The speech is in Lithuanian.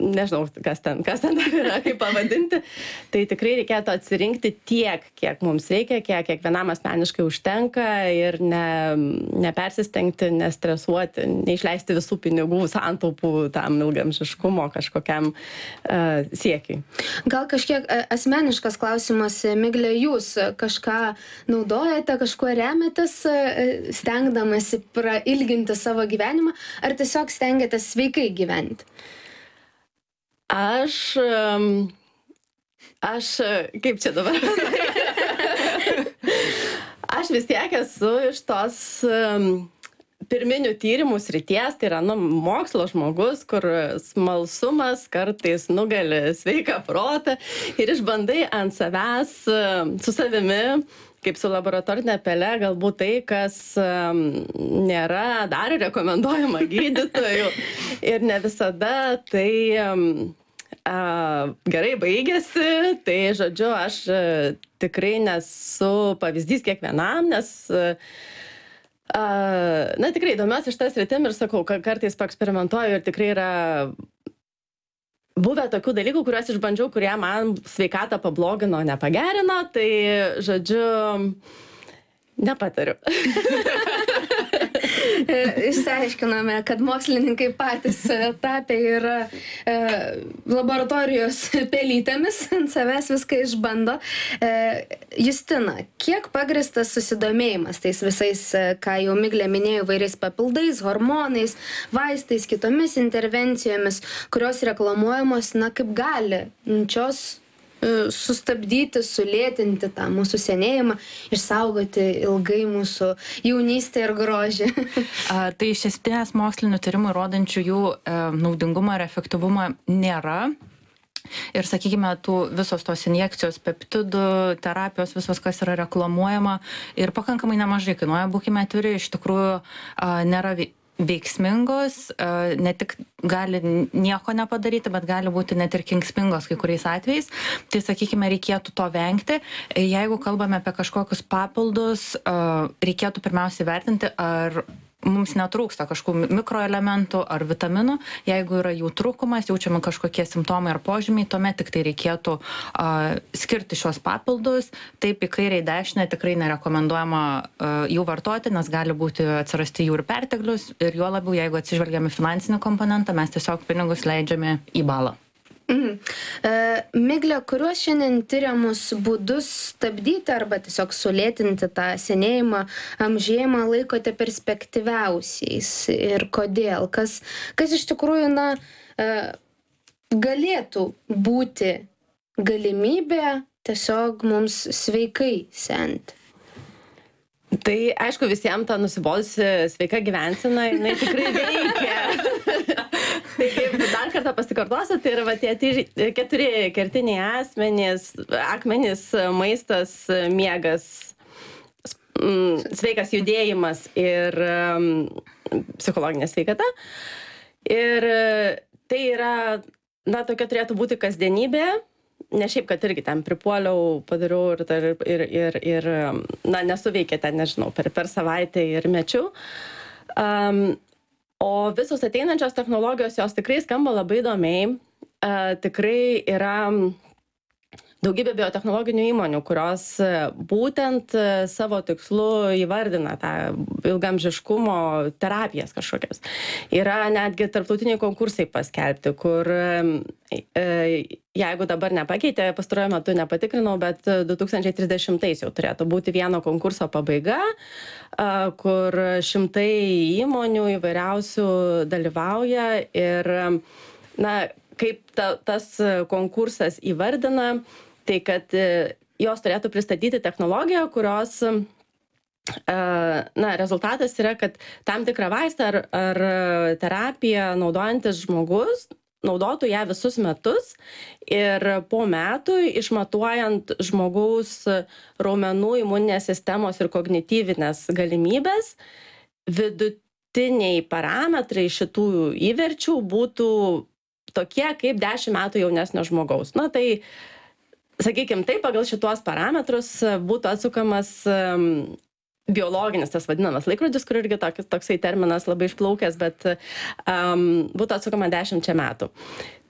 nežinau, kas ten dar yra, kaip pavadinti, tai tikrai reikėtų atsirinkti tiek, kiek mums reikia, kiek kiekvienam asmeniškai užtenka ir nepersistengti, nestresuoti, neišleisti visų pinigų, santaupų tam ilgamžiškumo kažkokiam siekiui. Gal kažkiek asmeniškas klausimas, Migle, jūs kažką naudojate, kažkuo remiatės, stengdamasi prailginti savo gyvenimą, ar tiesiog stengiatės sveikai gyventi? Aš, kaip čia dabar? Aš vis tiek esu iš tos pirminių tyrimų srities, tai yra mokslo žmogus, kur smalsumas kartais nugali sveiką protą ir išbandai ant savęs su savimi, kaip su laboratorinė pele, galbūt tai, kas nėra dar rekomenduojama gydytojų ir ne visada tai gerai baigėsi, tai žodžiu, aš tikrai nesu pavyzdys kiekvienam, nes tikrai domiuosi šitą sritim ir sakau, kartais paeksperimentuoju ir tikrai yra buvę tokių dalykų, kuriuos išbandžiau, kurie man sveikatą pablogino, nepagerino, tai žodžiu, nepatariu. Išsiaiškinome, kad mokslininkai patys tapę yra laboratorijos pelytėmis, ant savęs viską išbando. Justina, kiek pagrįstas susidomėjimas tais visais, ką jau Miglė minėjo, vairiais papildais, hormonais, vaistais, kitomis intervencijomis, kurios reklamuojamos, kaip gali šios sustabdyti, sulėtinti tą mūsų senėjimą, išsaugoti ilgai mūsų jaunystę ir grožį? Tai iš esmės mokslinių tyrimų rodančių jų naudingumą ir efektyvumą nėra. Ir, sakykime, visos tos injekcijos, peptidų, terapijos, visos, kas yra reklamuojama ir pakankamai nemažai kainuoja, būkime atviri, iš tikrųjų nėra veiksmingos, ne tik gali nieko nepadaryti, bet gali būti net ir kenksmingos kai kuriais atvejais. Tai, sakykime, reikėtų to vengti. Jeigu kalbame apie kažkokius papildus, reikėtų pirmiausiai vertinti, ar mums netrūksta kažkokių mikroelementų ar vitaminų. Jeigu yra jų trūkumas, jaučiami kažkokie simptomai ar požymiai, tuomet tik tai reikėtų skirti šios papildus. Taip, į kairę, į dešinę tikrai nerekomenduojama jų vartoti, nes gali būti atsirasti jų ir perteklius. Ir juo labiau, jeigu atsižvelgiame finansinį komponentą, mes tiesiog pinigus leidžiame į balą. Migle, kuriuos šiandien tyriamus būdus stabdyti arba tiesiog sulėtinti tą senėjimą, amžėjimą laikote perspektyviausiais ir kodėl? Kas iš tikrųjų, galėtų būti galimybė tiesiog mums sveikai senti? Tai aišku, visiems ta nusibodusi sveika gyvensena, jinai tikrai veikia. Tai kaip dar kartą pasikartosiu, tai yra tie 4 kertiniai akmenys, maistas, miegas, sveikas judėjimas ir psichologinė sveikata. Ir tai yra, tokia turėtų būti kasdienybė. Ne šiaip, kad irgi ten pripuoliau, padariau ir nesuveikė ten, nežinau, per savaitę ir mečiau. O visos ateinančios technologijos, jos tikrai skamba labai įdomiai. Tikrai yra daugybė biotechnologinių įmonių, kurios būtent savo tikslu įvardina tą ilgamžiškumo terapijas kažkokias. Yra netgi tarptautiniai konkursai paskelbti, kur jeigu dabar nepakeitė, pastaruoju metu nepatikrinau, bet 2030 jau turėtų būti vieno konkurso pabaiga, kur šimtai įmonių įvairiausių dalyvauja ir, kaip tas konkursas įvardina, tai kad jos turėtų pristatyti technologiją, kurios rezultatas yra, kad tam tikrą vaistą ar terapiją naudojantis žmogus naudotų ją visus metus ir po metų išmatuojant žmogaus raumenų, imuninės sistemos ir kognityvinės galimybės, vidutiniai parametrai šitų įverčių būtų tokie kaip 10 metų jaunesnio žmogaus. Tai, sakykime, tai pagal šitos parametrus būtų atsukamas biologinis, tas vadinamas laikrodis, kur irgi toksai terminas labai išplaukęs, bet būtų atsukama 10 metų.